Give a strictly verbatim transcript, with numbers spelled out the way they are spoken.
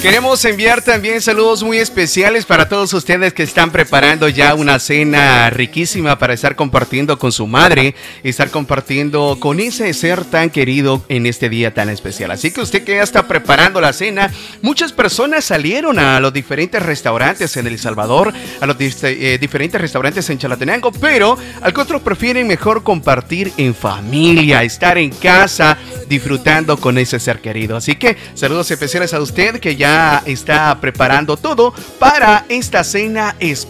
Queremos enviar también saludos muy especiales para todos ustedes que están preparando ya una cena riquísima para estar compartiendo con su madre, estar compartiendo con ese ser tan querido en este día tan especial. Así que usted que ya está preparando la cena, muchas personas salieron a los diferentes restaurantes en El Salvador, a los eh, diferentes restaurantes en Chalatenango, pero otros prefieren mejor compartir en familia, estar en casa disfrutando con ese ser querido. Así que saludos especiales a usted que ya está preparando todo para esta cena especial.